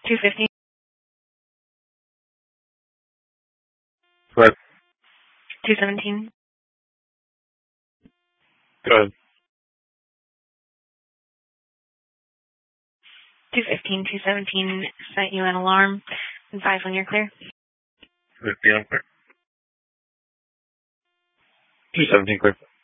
215. What? 217. Go ahead. 215, 217, sent you an alarm. Advise when you're clear. 215, I'm clear. 217, clear.